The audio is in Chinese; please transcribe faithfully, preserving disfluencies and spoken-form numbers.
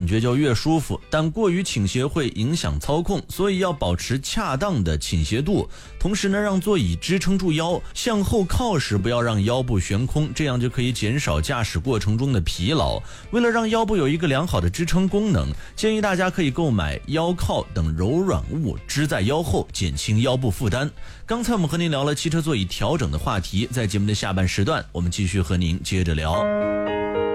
觉就越舒服，但过于倾斜会影响操控，所以要保持恰当的倾斜度，同时呢，让座椅支撑住腰，向后靠时不要让腰部悬空，这样就可以减少驾驶过程中的疲劳。为了让腰部有一个良好的支撑功能，建议大家可以购买腰靠等柔软物支在腰后，减轻腰部负担。刚才我们和您聊了汽车座椅调整的话题，在节目的下半时段，我们继续和您接着聊。